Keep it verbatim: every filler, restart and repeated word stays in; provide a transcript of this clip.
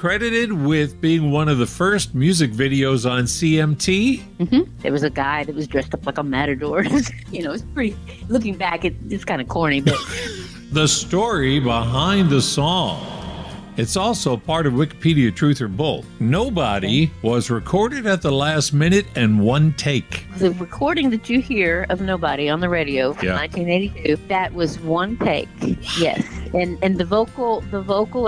credited with being one of the first music videos on C M T. Mm-hmm. There was a guy that was dressed up like a matador. You know, it's pretty, looking back, it, it's kind of corny, but... The story behind the song. It's also part of Wikipedia Truth or Bull. Nobody was recorded at the last minute and one take. The recording that you hear of Nobody on the radio from Yeah. nineteen eighty-two, that was one take. Yes. And and the vocal the vocal